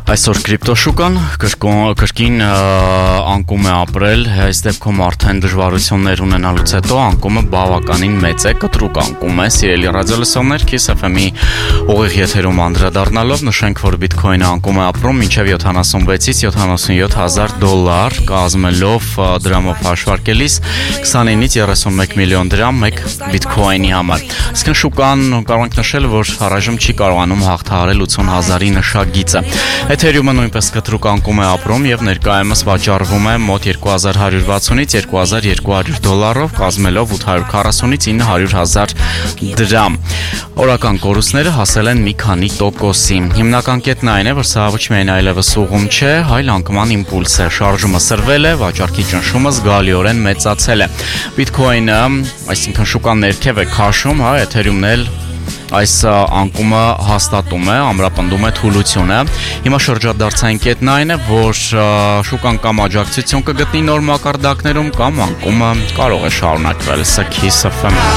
Այսօր կրիպտոշուկան կրկին անկում է ապրել, այս դեպքում արդեն դժվարություններ ունենալուց հետո անկումը բավականին մեծ է, կտրուկ անկում է, սիրելի ռադիոլսողներ, Kiss FM-ի ուղիղ եթերում անդրադառնալով նշենք, որ բիտքոյնը անկում է ապրում մինչև 76-ից 77 հազար դոլար, կազմելով դրամով հաշվարկելիս 29-ից 31 միլիոն դրամ մեկ բիտքոյնի համար։ Իսկն շուկան կարող ենք նշել, որ առայժմ չի կարողանում հաղթահարել 80 հազարի նշագիծը։ Էթերիումը նույնպես կտրուկ անկում է ապրում եւ ներկայումս վաճառվում է մոտ 2160-ից 2200 դոլարով, կազմելով 840-ից 900 հազար դրամ։ Օրական կորուստները հասել են մի քանի տոկոսի։ Հիմնական կետն այն է, որ սա ոչ միայն այլևս ուղում չէ, այլ անկման իմպուլս է։ Շարժումը սրվել է, վաճառքի ճնշումը զգալիորեն մեծացել է։ Բիտքոյնը, այսինքն շուկան ներքև է քաշում, էթերիումն էլ այս անկումը հաստատում է, ամրապնդում է թուլությունը։ Հիմա շրջադարձային կետն այն է, որ շուկան կամ աջակցություն կգտնի նոր մակարդակներում, կամ անկումը կարող է շարունակվել։ Սա Kiss FM-ը։